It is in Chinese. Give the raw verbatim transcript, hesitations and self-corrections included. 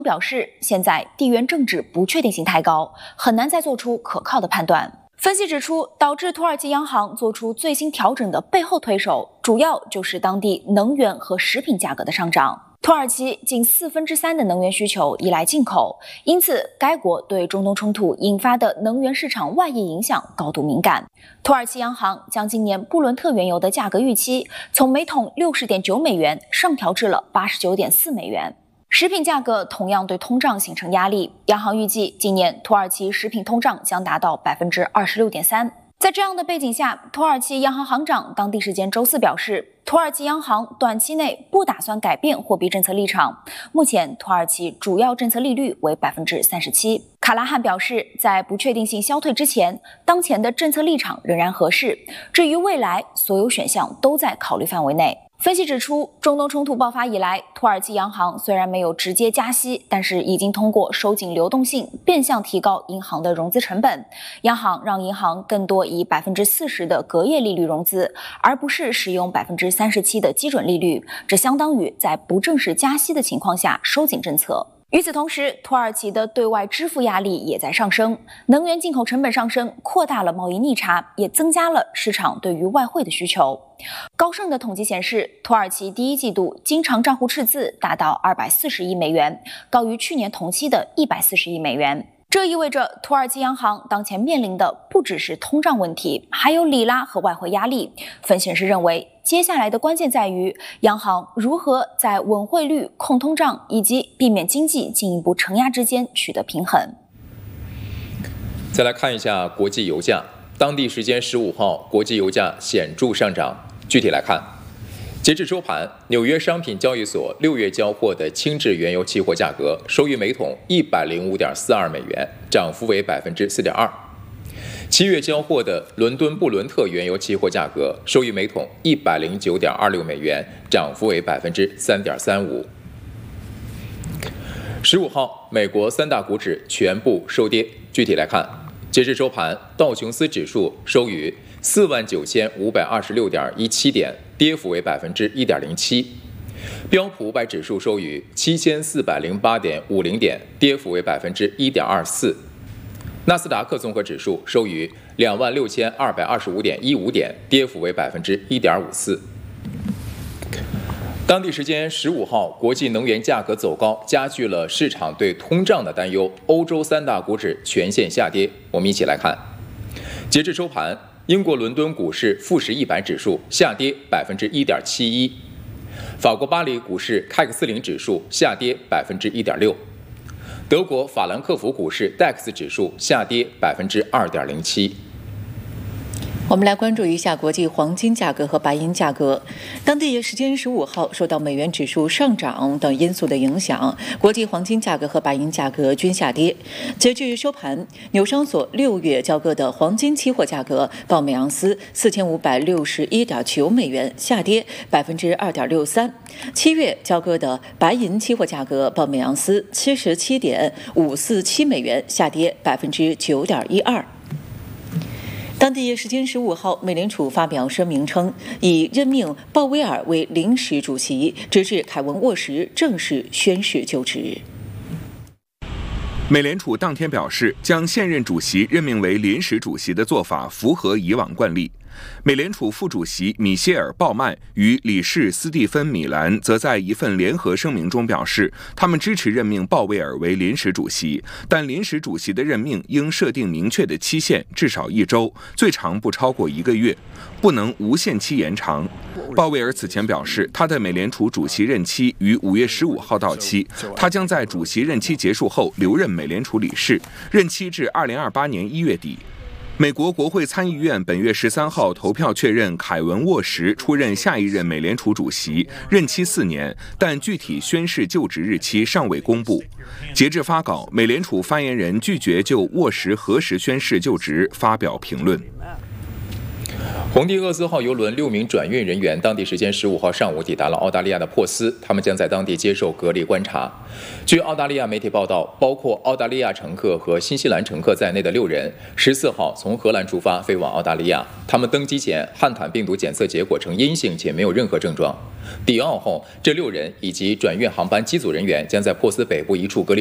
表示，现在地缘政治不确定性太高，很难再做出可靠的判断。分析指出，导致土耳其央行做出最新调整的背后推手，主要就是当地能源和食品价格的上涨。土耳其近四分之三的能源需求依赖进口，因此该国对中东冲突引发的能源市场外溢影响高度敏感。土耳其央行将今年布伦特原油的价格预期从每桶 六十点九美元上调至了 八十九点四美元。食品价格同样对通胀形成压力，央行预计今年土耳其食品通胀将达到 百分之二十六点三。在这样的背景下，土耳其央行行长当地时间周四表示，土耳其央行短期内不打算改变货币政策立场。目前，土耳其主要政策利率为 百分之三十七。卡拉汉表示，在不确定性消退之前，当前的政策立场仍然合适。至于未来，所有选项都在考虑范围内。分析指出，中东冲突爆发以来，土耳其央行虽然没有直接加息，但是已经通过收紧流动性，变相提高银行的融资成本。央行让银行更多以 百分之四十 的隔夜利率融资，而不是使用 百分之三十七 的基准利率，这相当于在不正式加息的情况下收紧政策。与此同时，土耳其的对外支付压力也在上升，能源进口成本上升，扩大了贸易逆差，也增加了市场对于外汇的需求。高盛的统计显示，土耳其第一季度经常账户赤字达到二百四十亿美元，高于去年同期的一百四十亿美元。这意味着土耳其央行当前面临的不只是通胀问题，还有里拉和外汇压力。分析师认为，接下来的关键在于央行如何在稳汇率、控通胀以及避免经济进一步承压之间取得平衡。 再来看一下国际油价，当地时间十五号，国际油价显著上涨。具体来看，截至收盘，纽约商品交易所六月交货的轻质原油期货价格收于每桶 一百零五点四二美元，涨幅为 百分之四点二。七月交货的伦敦布伦特原油期货价格收于每桶 一百零九点二六美元，涨幅为 百分之三点三五。十五号，美国三大股指全部收跌。具体来看，截至收盘，道琼斯指数收于四万九千五百二十六点一七点，跌幅为 百分之一点零七。标普五百指数收于七千四百零八点五零点，跌幅为 百分之一点二四。纳斯达克综合指数收于两万六千二百二十五点一五点，跌幅为 百分之一点五四。当地时间十五号，国际能源价格走高，加剧了市场对通胀的担忧。欧洲三大股指全线下跌。我们一起来看，截至收盘，英国伦敦股市富时一百指数下跌 百分之一点七一，法国巴黎股市凯克斯林指数下跌 百分之一点六，德国法兰克福股市 D A X 指数下跌 百分之二点零七。 我们来关注一下国际黄金价格和白银价格。当地时间十五号，受到美元指数上涨等因素的影响，国际黄金价格和白银价格均下跌。截至收盘，纽商所六月交割的黄金期货价格报每盎司四千五百六十一点九美元，下跌百分之二点六三。七月交割的白银期货价格报每盎司七十七点五四七美元，下跌百分之九点一二。当地时间十五号，美联储发表声明称，已任命鲍威尔为临时主席，直至凯文沃什正式宣誓就职。 美联储当天表示，将现任主席任命为临时主席的做法符合以往惯例。美联储副主席米歇尔·鲍曼与理事斯蒂芬·米兰则在一份联合声明中表示，他们支持任命鲍威尔为临时主席，但临时主席的任命应设定明确的期限，至少一周，最长不超过一个月，不能无限期延长。鲍威尔此前表示，他的美联储主席任期于五月十五号到期，他将在主席任期结束后留任美联储理事，任期至二零二八年一月底。美国国会参议院本月十三号投票确认凯文·沃什出任下一任美联储主席，任期四年，但具体宣誓就职日期尚未公布。截至发稿，美联储发言人拒绝就沃什何时宣誓就职发表评论。 红帝厄斯号邮轮六名转运人员，当地时间十五号上午抵达了澳大利亚的珀斯，他们将在当地接受隔离观察。据澳大利亚媒体报道，包括澳大利亚乘客和新西兰乘客在内的六人，十四号从荷兰出发飞往澳大利亚。他们登机前汉坦病毒检测结果呈阴性，且没有任何症状。抵澳后，这六人以及转运航班机组人员将在珀斯北部一处隔离